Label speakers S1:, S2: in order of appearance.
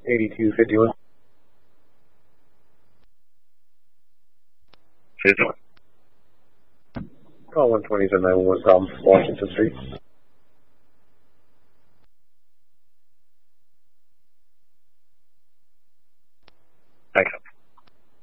S1: 8251.
S2: 51.
S1: Call 120 is a 911 problem, Washington Street.